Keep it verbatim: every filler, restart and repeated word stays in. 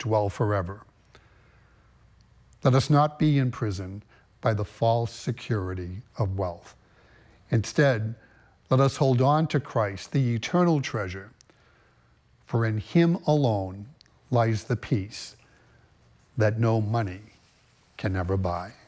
dwell forever. Let us not be imprisoned by the false security of wealth. Instead, let us hold on to Christ, the eternal treasure, for in him alone lies the peace that no money can ever buy.